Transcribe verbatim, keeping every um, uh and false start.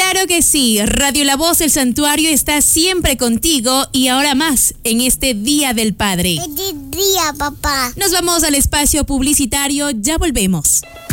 Claro que sí, Radio La Voz del Santuario está siempre contigo y ahora más en este Día del Padre. Feliz día, papá. Nos vamos al espacio publicitario, ya volvemos.